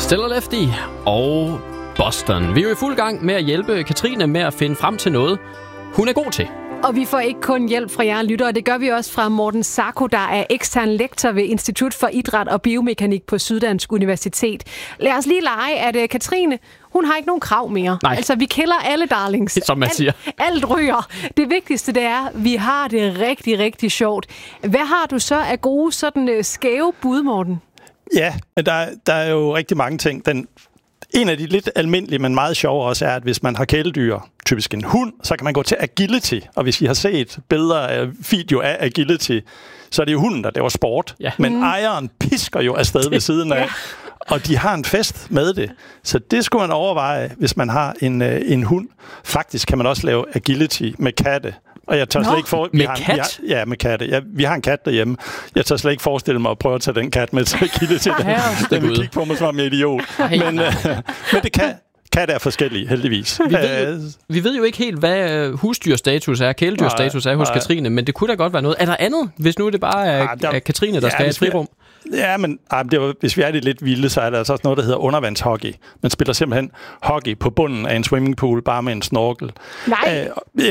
Stellar Lefty og Boston. Vi er jo i fuld gang med at hjælpe Katrine med at finde frem til noget, hun er god til. Og vi får ikke kun hjælp fra jer lyttere, det gør vi også fra Morten Sacco, der er ekstern lektor ved Institut for Idræt og Biomekanik på Syddansk Universitet. Lad os lige lege, at Katrine, hun har ikke nogen krav mere. Nej. Altså, vi kælder alle darlings. Som man siger. Alt ryger. Det vigtigste, det er, at vi har det rigtig, rigtig sjovt. Hvad har du så af gode, sådan skæve bud, Morten? Ja, der er jo rigtig mange ting. En af de lidt almindelige, men meget sjove også er, at hvis man har kæledyr, typisk en hund, så kan man gå til agility. Og hvis I har set billeder af video af agility, så er det jo hunden, der laver sport. Ja. Men ejeren pisker jo afsted ved siden af. Og de har en fest med det. Så det skulle man overveje, hvis man har en hund. Faktisk kan man også lave agility med katte. Og jeg tør slet ikke med katte. Vi har en kat derhjemme. Jeg tør slet ikke forestille mig at prøve at tage den kat med til agility. Den vil kigge på mig som en idiot. Men det kan. Katte er forskellige, heldigvis. Vi ved jo ikke helt, hvad husdyrstatus er, kæledyrstatus er hos Katrine, men det kunne da godt være noget. Er der andet, hvis nu det bare er Katrine, der skal have et frirum? Ja, men hvis vi er det lidt vilde, så er der altså også noget, der hedder undervandshockey. Man spiller simpelthen hockey på bunden af en swimmingpool, bare med en snorkel. Nej!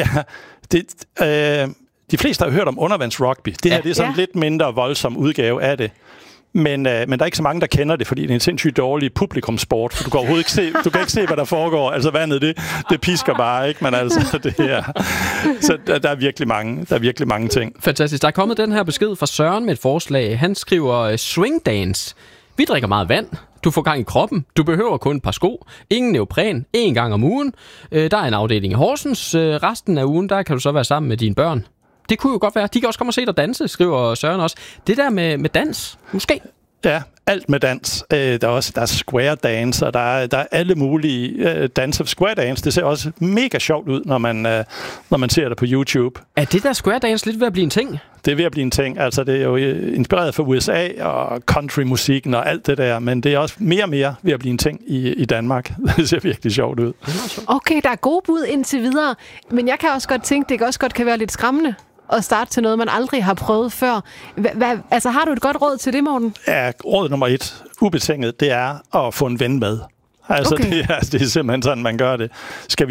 De fleste har hørt om undervandsrugby. Det her det er sådan en lidt mindre voldsom udgave af det. Men der er ikke så mange, der kender det, fordi det er en sindssygt dårlig publikumssport. For du kan overhovedet ikke se, hvad der foregår. Altså vandet, det pisker bare, ikke? Men altså, det her. Så der er virkelig mange ting. Fantastisk. Der er kommet den her besked fra Søren med et forslag. Han skriver, swing dance. Vi drikker meget vand. Du får gang i kroppen. Du behøver kun et par sko. Ingen neopren. 1 gang om ugen. Der er en afdeling i Horsens. Resten af ugen, der kan du så være sammen med dine børn. Det kunne jo godt være. De kan også komme og se dig danse, skriver Søren også. Det der med dans, måske? Ja, alt med dans. Der er square dance, og der er alle mulige danser. Square dance, det ser også mega sjovt ud, når man ser det på YouTube. Er det der square dance lidt ved at blive en ting? Det er ved at blive en ting. Altså, det er jo inspireret fra USA og countrymusikken og alt det der, men det er også mere og mere ved at blive en ting i Danmark. Det ser virkelig sjovt ud. Okay, der er gode bud indtil videre, men jeg kan også godt tænke, det også godt kan være lidt skræmmende at starte til noget, man aldrig har prøvet før. Altså, har du et godt råd til det, Morten? Ja, råd nummer 1, ubetinget, det er at få en ven med. Altså, okay. Det er simpelthen sådan, man gør det.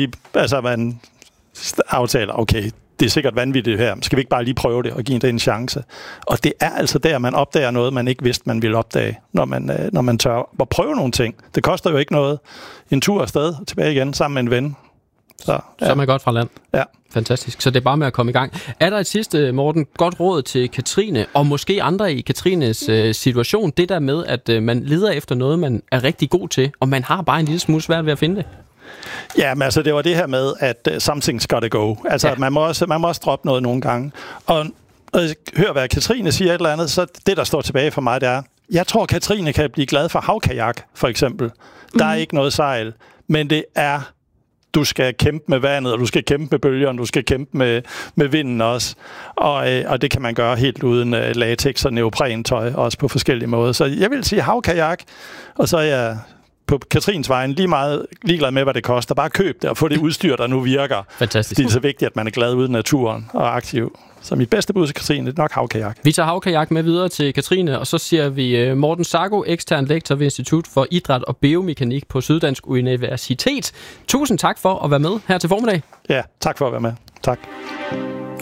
Man aftaler, okay, det er sikkert vanvittigt her. Skal vi ikke bare lige prøve det og give det en chance? Og det er altså der, man opdager noget, man ikke vidste, man ville opdage, når man tør at prøve nogle ting. Det koster jo ikke noget. En tur afsted, tilbage igen, sammen med en ven. Så er man godt fra land. Ja. Fantastisk. Så det er bare med at komme i gang. Er der et sidste, Morten, godt råd til Katrine, og måske andre i Katrines situation, det der med, at man leder efter noget, man er rigtig god til, og man har bare en lille smule svært ved at finde det? Ja, men altså det var det her med, at something's gotta go. Altså man må også droppe noget nogle gange. Og hør, hvad Katrine siger et eller andet, så det, der står tilbage for mig, det er, jeg tror, Katrine kan blive glad for havkajak, for eksempel. Der er ikke noget sejl, men det er, du skal kæmpe med vandet, og du skal kæmpe med bølgerne, du skal kæmpe med vinden også. Og det kan man gøre helt uden latex og neoprentøj, også på forskellige måder. Så jeg vil sige havkajak, og så er jeg på Katrins vejen ligeglad med, hvad det koster. Bare køb det og få det udstyr, der nu virker. Fantastisk. Det er så vigtigt, at man er glad ude i naturen og aktiv. Så mit bedste bud til Katrine, det er nok havkajak. Vi tager havkajak med videre til Katrine, og så siger vi Morten Sacco, ekstern lektor ved Institut for Idræt og Biomekanik på Syddansk Universitet. Tusind tak for at være med her til formiddag. Ja, tak for at være med. Tak.